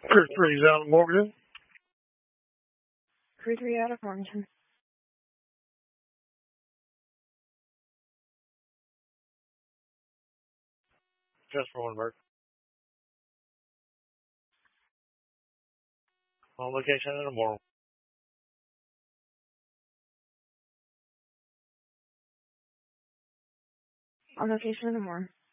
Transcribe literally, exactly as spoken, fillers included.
Chris Freeze out of Morgan. Crew three out of Farmington. Just for one bird. On location in the morning. On location in the morning.